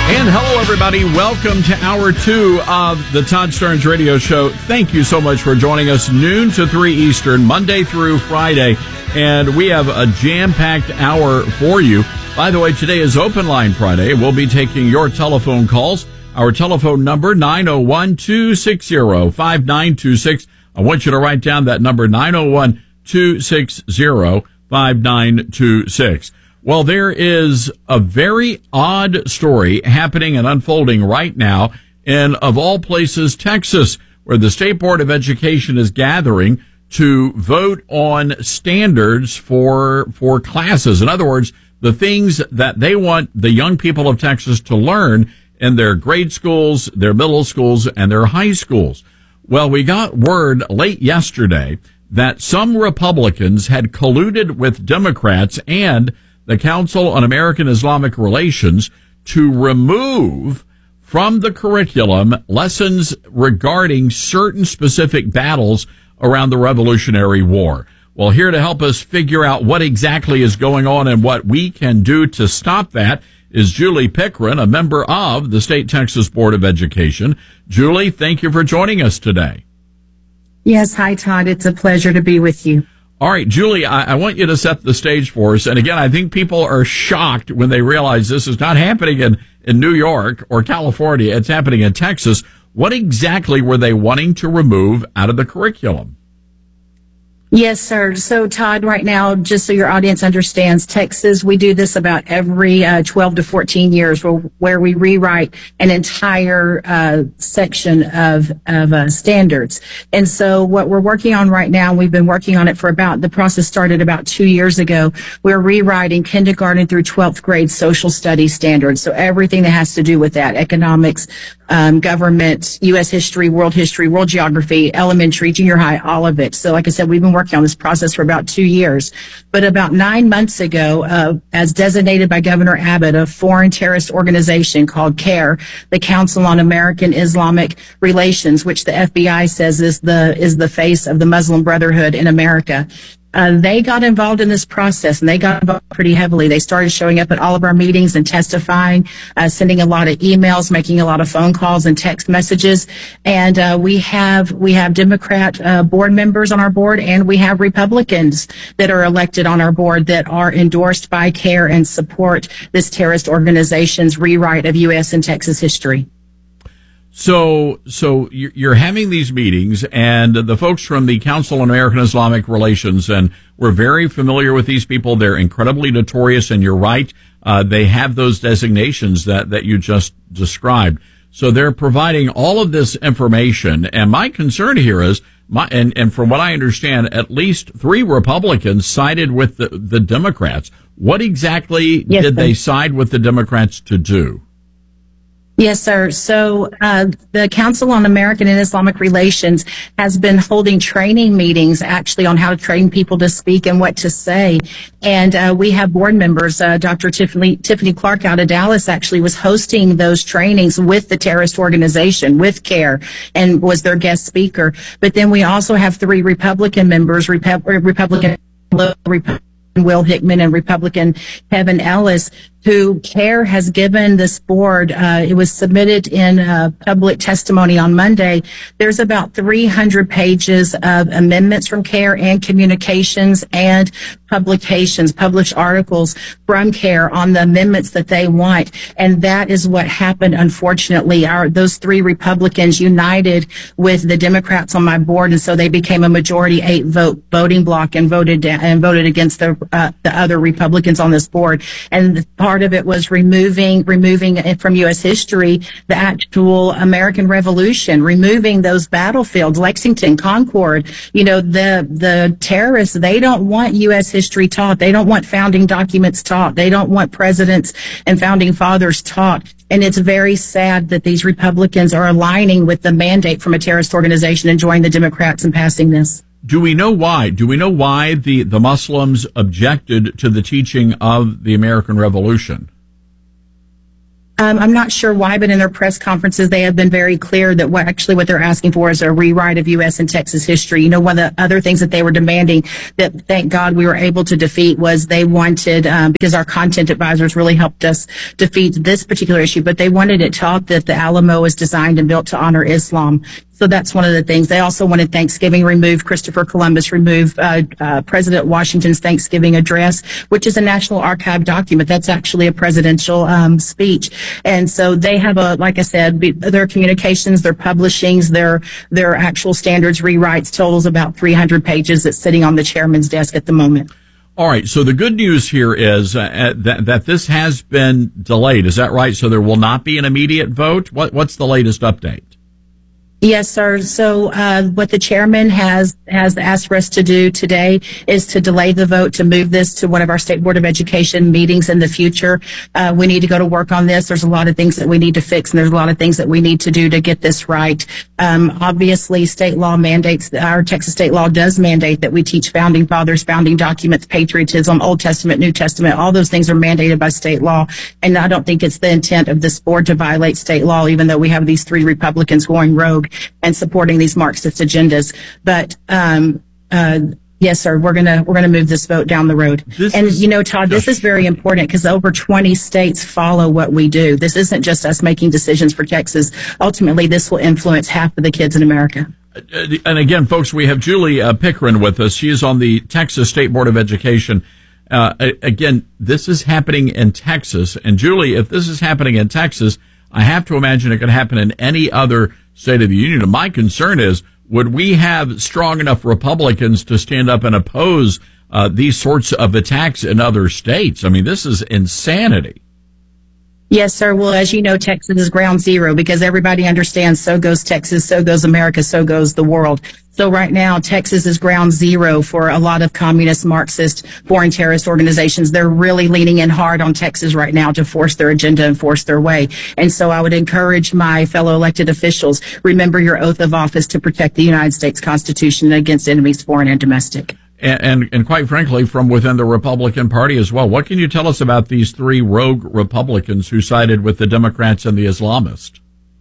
And hello, everybody. Welcome to Hour 2 of the Todd Starnes Radio Show. Thank you so much for joining us noon to 3 Eastern, Monday through Friday. And we have a jam-packed hour for you. By the way, today is Open Line Friday. We'll be taking your telephone calls. Our telephone number, 901-260-5926. I want you to write down that number, 901-260-5926. Well, there is a very odd story happening and unfolding right now in, of all places, Texas, where the State Board of Education is gathering to vote on standards for classes. In other words, the things that they want the young people of Texas to learn in their grade schools, their middle schools, and their high schools. Well, we got word late yesterday that some Republicans had colluded with Democrats and the Council on American Islamic Relations to remove from the curriculum lessons regarding certain specific battles around the Revolutionary War. Well, here to help us figure out what exactly is going on and what we can do to stop that is Julie Pickren, a member of the State Texas Board of Education. Julie, thank you for joining us today. Yes, hi, Todd. It's a pleasure to be with you. All right, Julie, I want you to set the stage for us. And again, I think people are shocked when they realize this is not happening in New York or California. It's happening in Texas. What exactly were they wanting to remove out of the curriculum? Yes, sir. So, Todd, right now, just so your audience understands, Texas, we do this about every 12 to 14 years where we rewrite an entire section of standards. And so what we're working on right now, we've been working on it for the process started about 2 years ago. We're rewriting kindergarten through 12th grade social studies standards. So everything that has to do with that, economics, government, U.S. history, world geography, elementary, junior high, all of it. So like I said, we've been working on this process for about 2 years. But about 9 months ago, as designated by Governor Abbott, a foreign terrorist organization called CAIR, the Council on American Islamic Relations, which the FBI says is the face of the Muslim Brotherhood in America. They got involved in this process, and they got involved pretty heavily. They started showing up at all of our meetings and testifying, sending a lot of emails, making a lot of phone calls and text messages. And we have Democrat board members on our board, and we have Republicans that are elected on our board that are endorsed by CAIR and support this terrorist organization's rewrite of U.S. and Texas history. So you're having these meetings, and the folks from the Council on American Islamic Relations, and we're very familiar with these people. They're incredibly notorious, and you're right. They have those designations that you just described. So they're providing all of this information. And my concern here is, and from what I understand, at least 3 Republicans sided with the Democrats. What exactly did they side with the Democrats to do? Yes, sir. So the Council on American and Islamic Relations has been holding training meetings actually on how to train people to speak and what to say. And we have board members. Dr. Tiffany Clark out of Dallas actually was hosting those trainings with the terrorist organization, with CAIR, and was their guest speaker. But then we also have 3 Republican members, Republican Will Hickman and Republican Kevin Ellis, who CAIR has given this board. It was submitted in public testimony on Monday. There's about 300 pages of amendments from CAIR and communications and publications, published articles from CAIR on the amendments that they want. And that is what happened, unfortunately. Those 3 Republicans united with the Democrats on my board, and so they became a majority 8 voting block and voted against the other Republicans on this board. And part of it was removing it from U.S. history, the actual American Revolution, removing those battlefields, Lexington, Concord. You know, the terrorists, they don't want U.S. history taught. They don't want founding documents taught. They don't want presidents and founding fathers taught. And it's very sad that these Republicans are aligning with the mandate from a terrorist organization and joining the Democrats in passing this. Do we know why? Do we know why the Muslims objected to the teaching of the American Revolution? I'm not sure why, but in their press conferences, they have been very clear that what they're asking for is a rewrite of U.S. and Texas history. You know, one of the other things that they were demanding that, thank God, we were able to defeat was they wanted, because our content advisors really helped us defeat this particular issue, but they wanted it taught that the Alamo is designed and built to honor Islam. So that's one of the things. They also wanted Thanksgiving removed, Christopher Columbus removed, President Washington's Thanksgiving address, which is a National Archive document. That's actually a presidential speech. And so they have like I said, their communications, their publishings, their actual standards rewrites totals about 300 pages that's sitting on the chairman's desk at the moment. All right. So the good news here is that this has been delayed. Is that right? So there will not be an immediate vote? What's the latest update? Yes, sir. So what the chairman has asked for us to do today is to delay the vote to move this to one of our State Board of Education meetings in the future. We need to go to work on this. There's a lot of things that we need to fix, and there's a lot of things that we need to do to get this right. Obviously, state law mandates, our Texas state law does mandate that we teach founding fathers, founding documents, patriotism, Old Testament, New Testament. All those things are mandated by state law. And I don't think it's the intent of this board to violate state law, even though we have these 3 Republicans going rogue and supporting these Marxist agendas. But yes, sir, we're gonna move this vote down the road. You know, Todd, this is very important because over 20 states follow what we do. This isn't just us making decisions for Texas. Ultimately, this will influence half of the kids in America. And again, folks, we have Julie Pickren with us. She is on the Texas State Board of Education. Again, this is happening in Texas. And Julie, if this is happening in Texas, I have to imagine it could happen in any other state of the union. And my concern is, would we have strong enough Republicans to stand up and oppose these sorts of attacks in other states? I mean, this is insanity. Yes, sir. Well, as you know, Texas is ground zero because everybody understands so goes Texas, so goes America, so goes the world. So right now, Texas is ground zero for a lot of communist, Marxist, foreign terrorist organizations. They're really leaning in hard on Texas right now to force their agenda and force their way. And so I would encourage my fellow elected officials, remember your oath of office to protect the United States Constitution against enemies, foreign and domestic. And quite frankly, from within the Republican Party as well. What can you tell us about these 3 rogue Republicans who sided with the Democrats and the Islamists?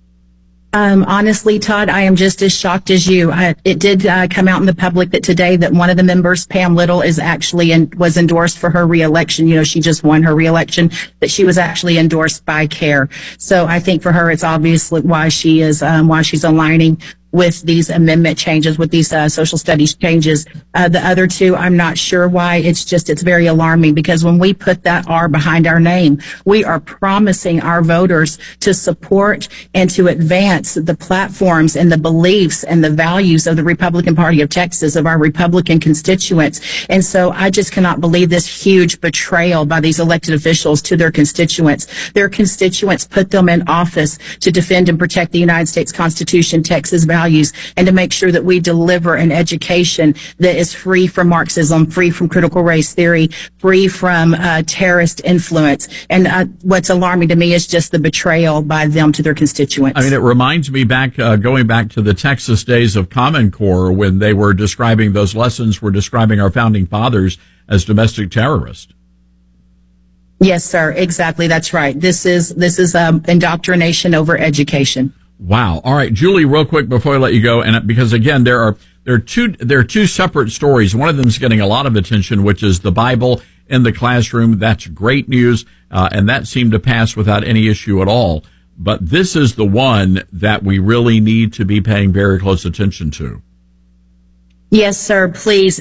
Honestly, Todd, I am just as shocked as you. It did come out in the public that today that one of the members, Pam Little, is actually was endorsed for her reelection. You know, she just won her reelection, that she was actually endorsed by CARE. So I think for her, it's obviously why she's aligning with these amendment changes, with these social studies changes. The other 2, I'm not sure why. It's very alarming because when we put that R behind our name, we are promising our voters to support and to advance the platforms and the beliefs and the values of the Republican Party of Texas, of our Republican constituents. And so I just cannot believe this huge betrayal by these elected officials to their constituents. Their constituents put them in office to defend and protect the United States Constitution, Texas values, and to make sure that we deliver an education that is free from Marxism, free from critical race theory, free from terrorist influence. And what's alarming to me is just the betrayal by them to their constituents. I mean, it reminds me going back to the Texas days of Common Core when they were describing those lessons, were describing our founding fathers as domestic terrorists. Yes, sir. Exactly. That's right. This is indoctrination over education. Wow. All right, Julie, real quick before I let you go, and because again, there are two separate stories. One of them is getting a lot of attention, which is the Bible in the classroom. That's great news, and that seemed to pass without any issue at all. But this is the one that we really need to be paying very close attention to. Yes, sir. Please.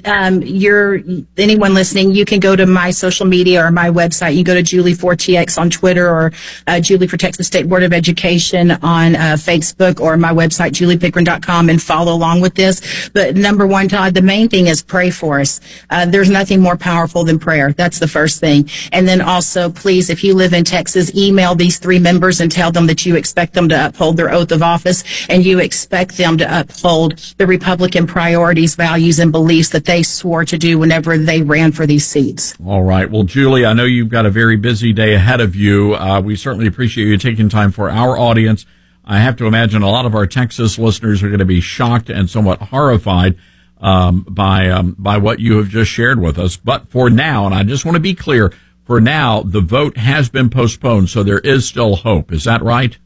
Anyone listening, you can go to my social media or my website. You go to Julie4TX on Twitter or Julie for Texas State Board of Education on Facebook or my website, juliepickren.com, and follow along with this. But number one, Todd, the main thing is pray for us. There's nothing more powerful than prayer. That's the first thing. And then also, please, if you live in Texas, email these 3 members and tell them that you expect them to uphold their oath of office and you expect them to uphold the Republican priorities, values, and beliefs that they swore to do whenever they ran for these seats. All right. Well, Julie, I know you've got a very busy day ahead of you. We certainly appreciate you taking time for our audience. I have to imagine a lot of our Texas listeners are going to be shocked and somewhat horrified by what you have just shared with us. But for now, and I just want to be clear, for now, the vote has been postponed, so there is still hope. Is that right?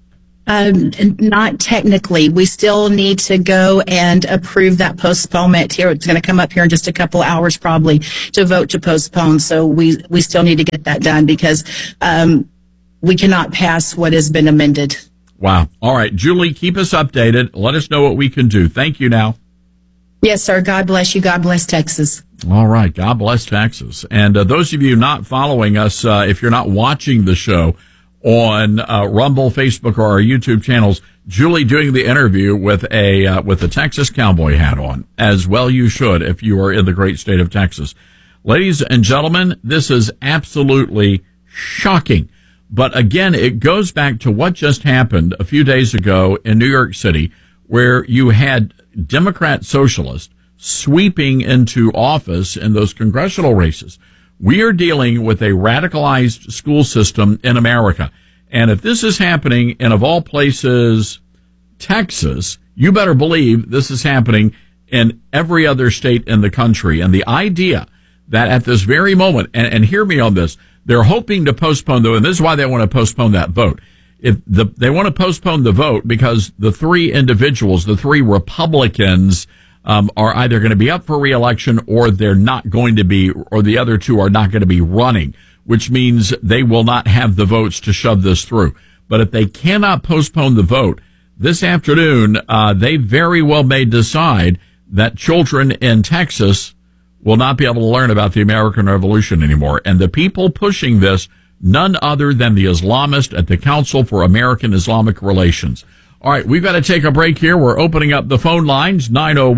Not technically. We still need to go and approve that postponement here. It's going to come up here in just a couple hours probably to vote to postpone. So we still need to get that done because we cannot pass what has been amended. Wow. All right. Julie, keep us updated. Let us know what we can do. Thank you now. Yes, sir. God bless you. God bless Texas. All right. God bless Texas. And those of you not following us, if you're not watching the show on Rumble, Facebook, or our YouTube channels, Julie doing the interview with a Texas cowboy hat on, as well you should if you are in the great state of Texas. Ladies and gentlemen, this is absolutely shocking. But again, it goes back to what just happened a few days ago in New York City, where you had Democrat socialists sweeping into office in those congressional races. We are dealing with a radicalized school system in America. And if this is happening in, of all places, Texas, you better believe this is happening in every other state in the country. And the idea that at this very moment, and hear me on this, they're hoping to postpone, though, and this is why they want to postpone that vote. They want to postpone the vote because the three individuals, the three Republicans, are either going to be up for re-election or they're not going to be, or the other two are not going to be running, which means they will not have the votes to shove this through. But if they cannot postpone the vote this afternoon, they very well may decide that children in Texas will not be able to learn about the American Revolution anymore. And the people pushing this, none other than the Islamists at the Council for American Islamic Relations. All right, we've got to take a break here. We're opening up the phone lines,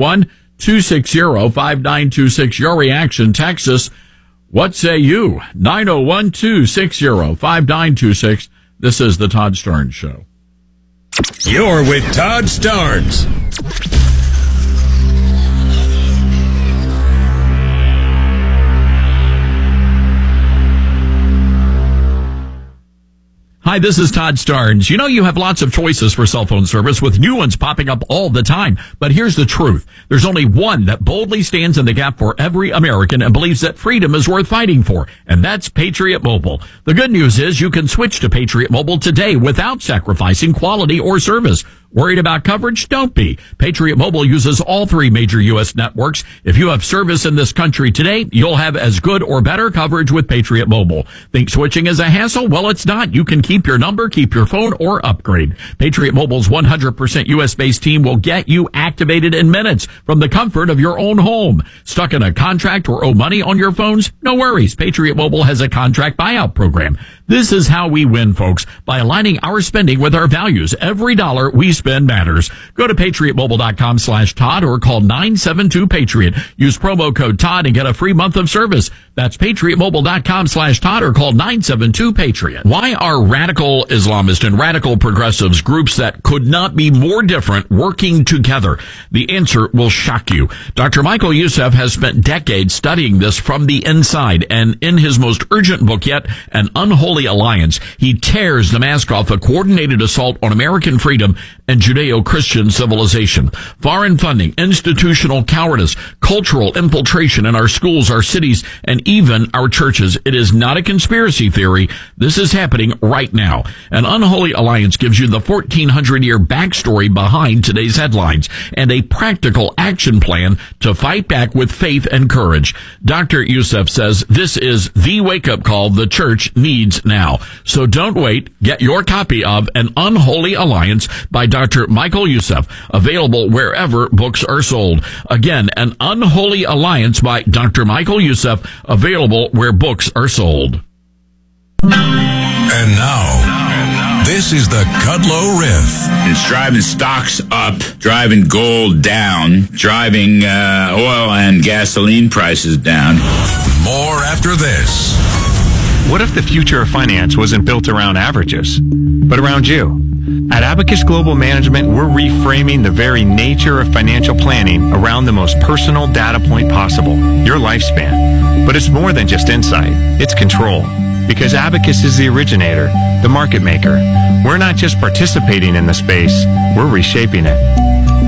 901-260-5926. Your reaction, Texas. What say you? 901-260-5926. This is the Todd Starnes Show. You're with Todd Starnes. Hi, this is Todd Starnes. You know, you have lots of choices for cell phone service with new ones popping up all the time. But here's the truth. There's only one that boldly stands in the gap for every American and believes that freedom is worth fighting for. And that's Patriot Mobile. The good news is you can switch to Patriot Mobile today without sacrificing quality or service. Worried about coverage? Don't be. Patriot Mobile uses all three major U.S. networks. If you have service in this country today, you'll have as good or better coverage with Patriot Mobile. Think switching is a hassle? Well, it's not. You can keep your number, keep your phone, or upgrade. Patriot Mobile's 100% U.S.-based team will get you activated in minutes from the comfort of your own home. Stuck in a contract or owe money on your phones? No worries. Patriot Mobile has a contract buyout program. This is how we win, folks, by aligning our spending with our values. Every dollar we spend matters. Go to patriotmobile.com/Todd or call 972-PATRIOT. Use promo code Todd and get a free month of service. That's patriotmobile.com/Todd or call 972-PATRIOT. Why are radical Islamists and radical progressives, groups that could not be more different, working together? The answer will shock you. Dr. Michael Youssef has spent decades studying this from the inside, and in his most urgent book yet, An Unholy Alliance, he tears the mask off a coordinated assault on American freedom and Judeo-Christian civilization. Foreign funding, institutional cowardice, cultural infiltration in our schools, our cities, and even our churches. It is not a conspiracy theory. This is happening right now. An Unholy Alliance gives you the 1,400-year backstory behind today's headlines and a practical action plan to fight back with faith and courage. Dr. Youssef says this is the wake-up call the church needs now. So don't wait. Get your copy of An Unholy Alliance by Dr. Michael Youssef, available wherever books are sold. Again, An Unholy Alliance by Dr. Michael Youssef, available where books are sold. And now, this is the Kudlow Riff. It's driving stocks up, driving gold down, driving oil and gasoline prices down. More after this. What if the future of finance wasn't built around averages, but around you? At Abacus Global Management, we're reframing the very nature of financial planning around the most personal data point possible, your lifespan. But it's more than just insight, it's control. Because Abacus is the originator, the market maker. We're not just participating in the space, we're reshaping it.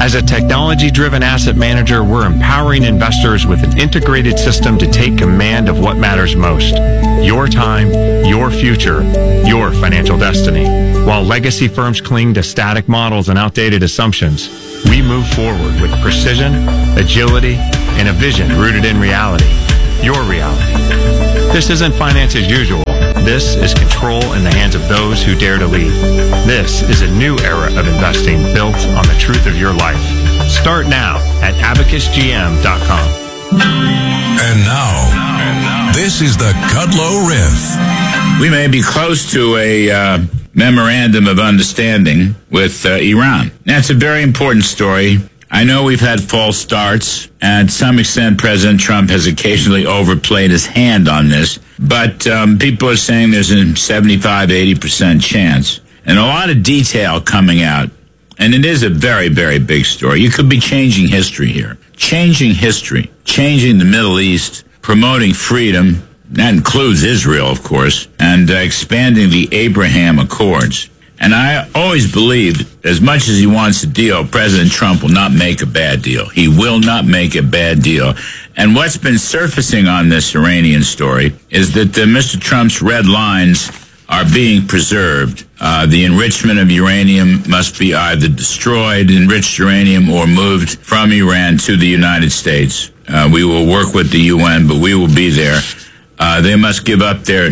As a technology-driven asset manager, we're empowering investors with an integrated system to take command of what matters most. Your time, your future, your financial destiny. While legacy firms cling to static models and outdated assumptions, we move forward with precision, agility, and a vision rooted in reality. Your reality. This isn't finance as usual. This is control in the hands of those who dare to lead. This is a new era of investing built on the truth of your life. Start now at abacusgm.com. And now, this is the Kudlow Riff. We may be close to a memorandum of understanding with Iran. That's a very important story. I know we've had false starts, and to some extent President Trump has occasionally overplayed his hand on this, but people are saying there's a 75-80% chance, and a lot of detail coming out, and it is a very, very big story. You could be changing history here. Changing history, changing the Middle East, promoting freedom, that includes Israel, of course, and expanding the Abraham Accords. And I always believed, as much as he wants a deal, President Trump will not make a bad deal. He will not make a bad deal. And what's been surfacing on this Iranian story is that Mr. Trump's red lines are being preserved. The enrichment of uranium must be either destroyed, enriched uranium, or moved from Iran to the United States. We will work with the UN, but we will be there. They must give up their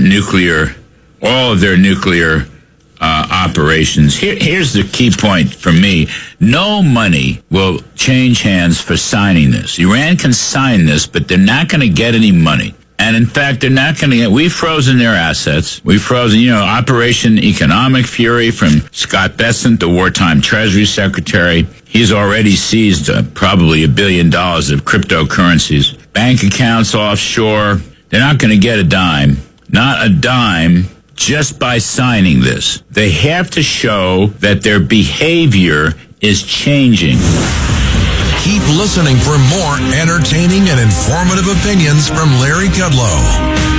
all of their nuclear operations. Here's the key point for me. No money will change hands for signing this. Iran can sign this, but they're not going to get any money. And in fact, they're not going to get, we've frozen their assets. We've frozen, Operation Economic Fury from Scott Bessent, the wartime Treasury Secretary. He's already seized probably $1 billion of cryptocurrencies. Bank accounts offshore. They're not going to get a dime. Not a dime. Just by signing this. They have to show that their behavior is changing. Keep listening for more entertaining and informative opinions from Larry Kudlow.